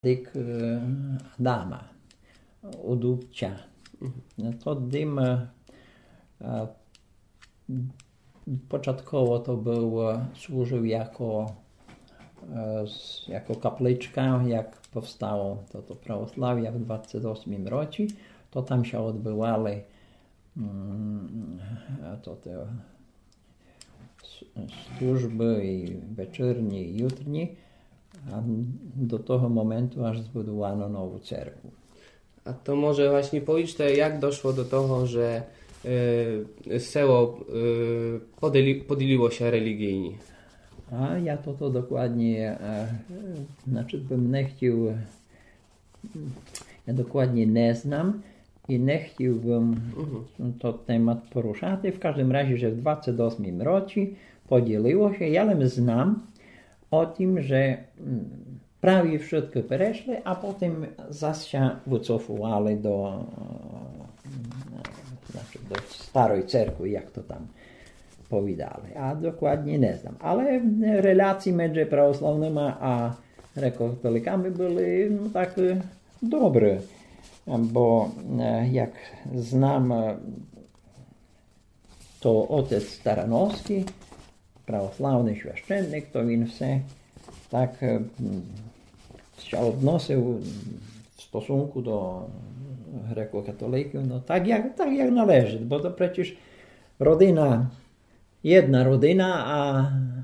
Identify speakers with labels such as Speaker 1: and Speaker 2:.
Speaker 1: Dyk Adama u Dubcia. No to dym początkowo to służył jako kapliczka, jak powstało to prawosławie w 28 roku, to tam się odbywały te służby i wieczornie i jutrnie, a do tego momentu aż zbudowano nową cerkwę.
Speaker 2: A to może właśnie powiedzcie, jak doszło do tego, że selo podzieliło się religijnie?
Speaker 1: A ja to dokładnie, bym nie chciał, ja dokładnie nie znam i nie chciałbym to temat poruszać. W każdym razie, że w 28 roku podzieliło się, ja znam o tym, że prawie wszystko przeszli, a potem zase się wycofowali do starej cerkwi, jak to tam powiedzieli. A dokładnie nie znam. Ale relacje między prawosławnymi a katolikami były tak dobre, bo jak znam, to ojciec Staranowski, prawosławny święcennik, to on tak się odnosił w stosunku do grekokatolików, no tak jak należy, bo to przecież jedna rodzina, a